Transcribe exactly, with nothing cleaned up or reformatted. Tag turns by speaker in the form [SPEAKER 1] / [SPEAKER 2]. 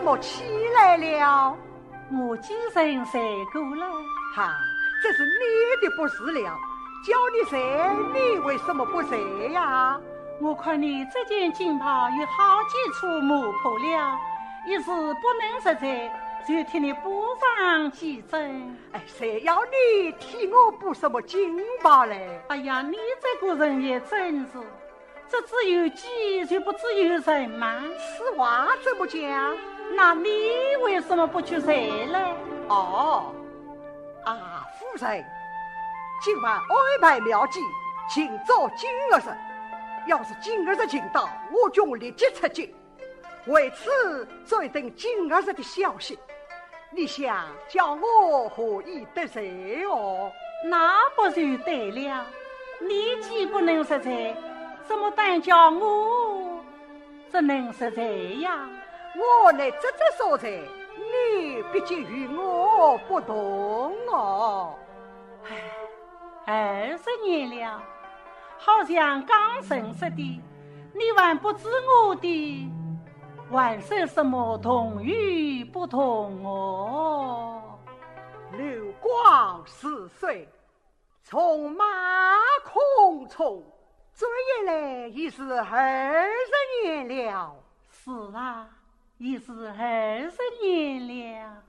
[SPEAKER 1] 么起来了？
[SPEAKER 2] 我精神才够了。
[SPEAKER 1] 哈，这是你的不是了。叫你谁，你为什么不谁呀？
[SPEAKER 2] 我看你这件锦袍有好几处磨破了，一时不能实在，就替你补上几针。
[SPEAKER 1] 哎，谁要你替我补什么锦袍嘞？
[SPEAKER 2] 哎呀，你这个人也真是，这只有鸡就不只有人吗？
[SPEAKER 1] 此话怎么讲？
[SPEAKER 2] 那你为什么不去谁呢？
[SPEAKER 1] 哦，啊，夫人，今晚安排妙计，请早今儿日。要是今儿日请到，我就立即出京。为此，再等今儿日的消息。你想叫我何以得罪哦？
[SPEAKER 2] 那不就对了？你既不能实在，怎么但叫我怎能实在呀？
[SPEAKER 1] 我乃这这所在，你毕竟与我不同哦。
[SPEAKER 2] 唉，二十年了，好像刚认识的，你还不知我的还是什么同与不同哦？
[SPEAKER 1] 流光似水，匆马空匆，这一来已是二十年了。
[SPEAKER 2] 是啊，已是二十年了。